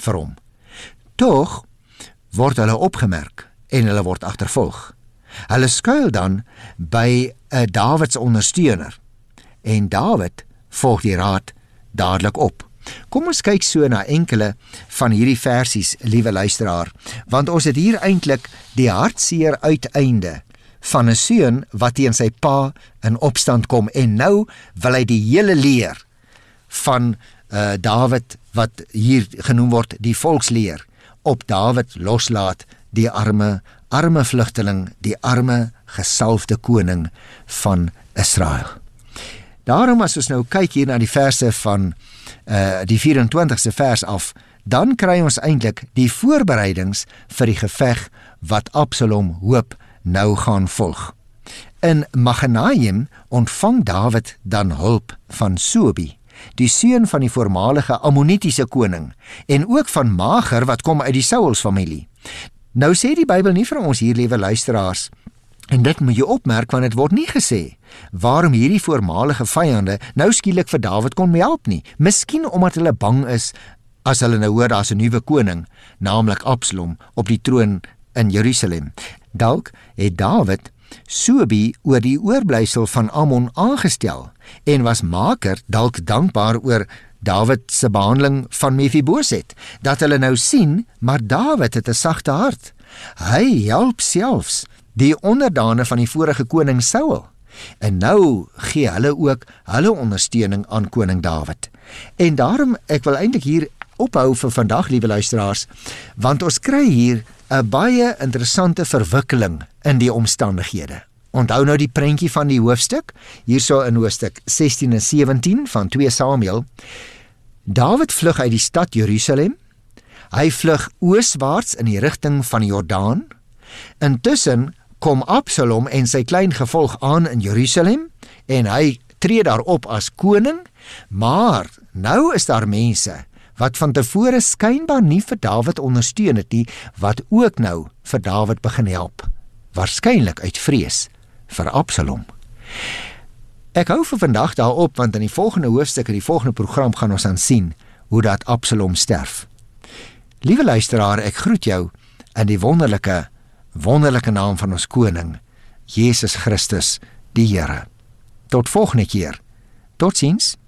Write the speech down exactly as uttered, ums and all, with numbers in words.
vir hom. Tog word hulle opgemerk en hulle word agtervolg. Hulle skuil dan by 'n Dawid se ondersteuner en Dawid volg die raad dadelik op. Kom ons kyk so na enkele van hierdie versies, liewe luisteraar, want ons het hier eintlik die hartseer uiteinde van 'n seun wat teen sy pa in opstand kom en nou wil hy die hele leer van uh, Dawid wat hier genoem word die volksleer op Dawid loslaat, die arme arme vlugteling, die arme gesalfde koning van Israel. Daarom as ons nou kyk hier na die verse van uh, die vyf-en-twintigste vers af, dan kry ons eintlik die voorbereidings vir die geveg wat Absalom hoop nou gaan volg. In Maganaim ontvang Dawid dan hulp van Sobi, die seun van die voormalige Ammonitiese koning, en ook van Mager wat kom uit die Sauls familie. Nou sê die Bybel nie vir ons hier, liewe luisteraars, en dit moet jy opmerk, want dit word nie gesê waarom hierdie voormalige vyande nou skielik vir Dawid kon help nie. Miskien omdat hulle bang is as hulle nou hoor daar's 'n nuwe koning, naamlik Absalom, op die troon in Jerusalem. Dalk het Dawid Sobi oor die oorblysel van Ammon aangestel en was Maker dalk dankbaar oor Dawid se behandeling van Mefiboset, dat hulle nou sien, maar Dawid het 'n sagte hart. Hy help selfs die onderdane van die vorige koning Saul. En nou gee hulle ook hulle ondersteuning aan koning Dawid. En daarom, ek wil eintlik hier ophou vir vandag, liewe luisteraars, want ons kry hier 'n baie interessante verwikkeling in die omstandighede. Onthou nou die prentjie van die hoofstuk, hierso in hoofstuk sestien en sewentien van twee Samuel. Dawid vlug uit die stad Jerusalem, hy vlug ooswaarts in die rigting van die Jordaan. Intussen kom Absalom en sy klein gevolg aan in Jerusalem, en hy tree daarop as koning, maar nou is daar mense wat van tevore skynbaar nie vir Dawid ondersteun het nie, wat ook nou vir Dawid begin help, waarskynlik uit vrees vir Absalom. Ek hou vir vandag daarop, want in die volgende hoofstuk, in die volgende program gaan ons aan sien hoe dat Absalom sterf. Liewe luisteraar, ek groet jou in die wonderlike, wonderlike naam van ons koning, Jesus Christus, die Here. Tot volgende keer. Totsiens.